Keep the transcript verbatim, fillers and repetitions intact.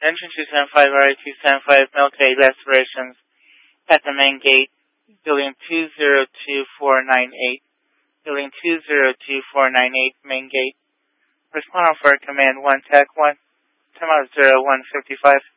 Engine two seven five, R A two seven five, military aspirations at the main gate, building two zero two four nine eight. Building two zero two four nine eight, main gate. Respond for command one, T A C one, time out zero one fifty-five.